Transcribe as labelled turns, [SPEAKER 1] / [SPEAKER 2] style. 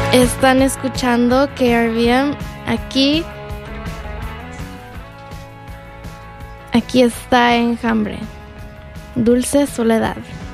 [SPEAKER 1] Están escuchando KRVM. Aquí está Enjambre. Dulce Soledad.